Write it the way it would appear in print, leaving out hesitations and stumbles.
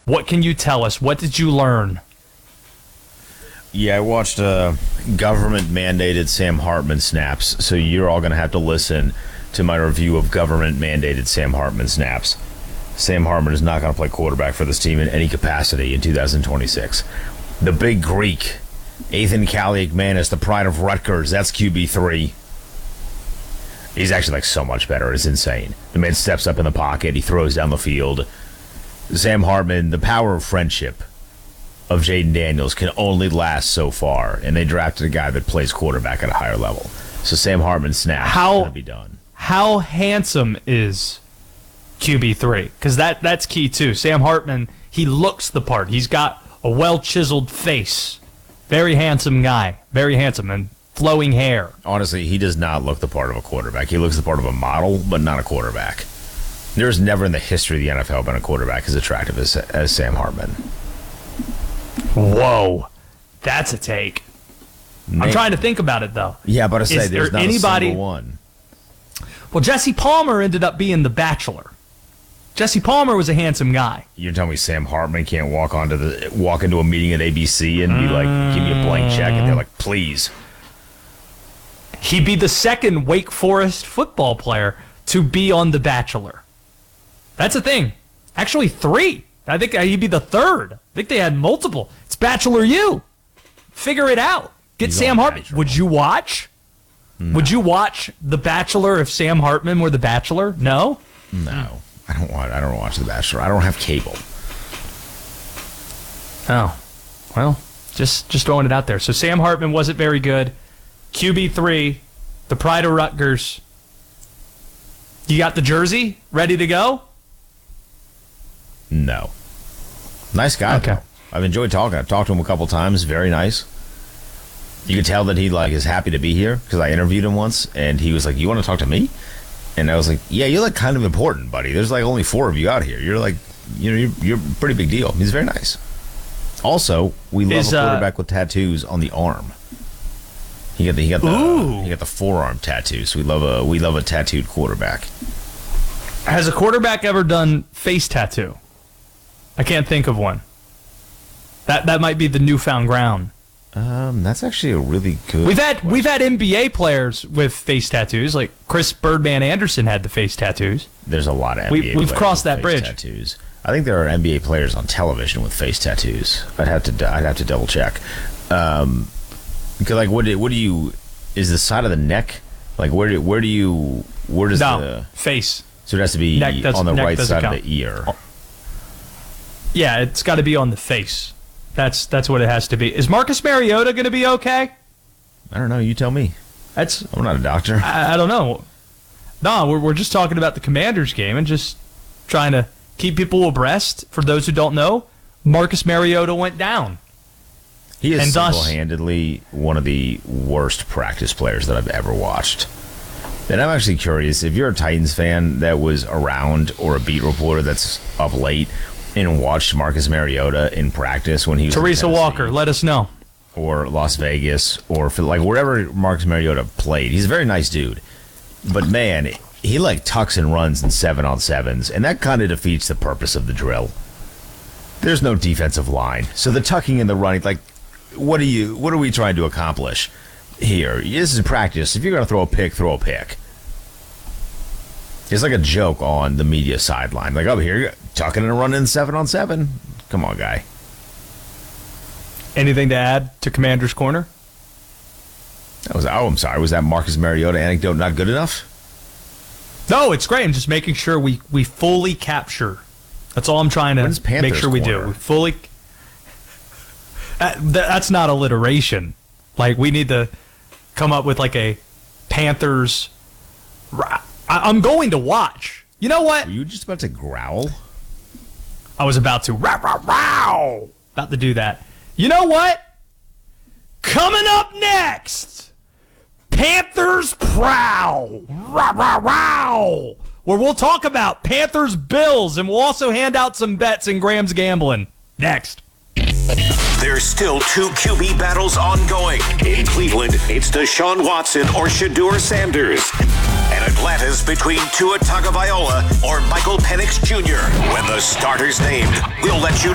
What can you tell us? What did you learn? Yeah, I watched government-mandated Sam Hartman snaps, so you're all going to have to listen to my review of government-mandated Sam Hartman snaps. Sam Hartman is not going to play quarterback for this team in any capacity in 2026. The big Greek, Ethan Kaliakmanis, the pride of Rutgers, that's QB3. He's actually so much better. It's insane. The man steps up in the pocket. He throws down the field. Sam Hartman, the power of friendship of Jaden Daniels can only last so far, and they drafted a guy that plays quarterback at a higher level. So Sam Hartman's snap is going to be done. How handsome is QB3? Because that's key, too. Sam Hartman, he looks the part. He's got a well-chiseled face. Very handsome guy. Very handsome, and flowing hair. Honestly, he does not look the part of a quarterback. He looks the part of a model, but not a quarterback. There's never in the history of the NFL been a quarterback as attractive as Sam Hartman. Whoa. That's a take. I'm trying to think about it, though. Yeah, but I say there's not a single one. Well, Jesse Palmer ended up being the Bachelor. Jesse Palmer was a handsome guy. You're telling me Sam Hartman can't walk into a meeting at ABC and be like, give me a blank check, and they're like, please. He'd be the second Wake Forest football player to be on The Bachelor. That's a thing. Actually, 3. I think he'd be the 3rd. I think they had multiple. It's Bachelor U. Figure it out. Get Sam Hartman. Would you watch? No. Would you watch The Bachelor if Sam Hartman were The Bachelor? No? No. I don't watch The Bachelor. I don't have cable. Oh. Well, just throwing it out there. So Sam Hartman wasn't very good. QB3, the pride of Rutgers. You got the jersey ready to go? No. Nice guy, okay. Though. I've enjoyed talking. I've talked to him a couple times. Very nice. You can tell that he is happy to be here because I interviewed him once, and he was like, "You want to talk to me?" And I was like, "Yeah, you're kind of important, buddy. There's only 4 of you out here. You're you're a pretty big deal." He's very nice. Also, we love a quarterback with tattoos on the arm. He got the forearm tattoos. We love a tattooed quarterback. Has a quarterback ever done face tattoo? I can't think of one. That might be the newfound ground. That's actually a really good. We've had NBA players with face tattoos, like Chris Birdman Anderson had the face tattoos. There's a lot of NBA. We've crossed that bridge. Tattoos. I think there are NBA players on television with face tattoos. I'd have to double check. Because what do you? Is the side of the neck where does the face? So it has to be on the right side of the ear. Yeah, it's got to be on the face. That's what it has to be. Is Marcus Mariota going to be okay? I don't know. You tell me. I'm not a doctor. I don't know. No, we're just talking about the Commanders game and just trying to keep people abreast. For those who don't know, Marcus Mariota went down. He is single-handedly one of the worst practice players that I've ever watched. And I'm actually curious, if you're a Titans fan that was around or a beat reporter that's up late and watched Marcus Mariota in practice when he was Teresa Walker, let us know. Or Las Vegas, or wherever Marcus Mariota played. He's a very nice dude. But, man, he tucks and runs in 7-on-7s, and that kind of defeats the purpose of the drill. There's no defensive line. So the tucking and the running, what are we trying to accomplish here? This is practice. If you're going to throw a pick, throw a pick. It's like a joke on the media sideline. Over here, tucking and running 7-on-7. Come on, guy. Anything to add to Commander's Corner? I'm sorry. Was that Marcus Mariota anecdote not good enough? No, it's great. I'm just making sure we fully capture. That's all I'm trying to make sure we do. We fully. That's not alliteration. We need to come up with a Panthers. I'm going to watch. You know what? Were you just about to growl? I was about to. About to do that. You know what? Coming up next, Panthers Prowl. Where we'll talk about Panthers Bills, and we'll also hand out some bets in Graham's Gambling. Next. There's still 2 QB battles ongoing. In Cleveland, it's Deshaun Watson or Shedeur Sanders. And Atlanta's between Tua Tagovailoa or Michael Penix Jr. When the starter's named, we'll let you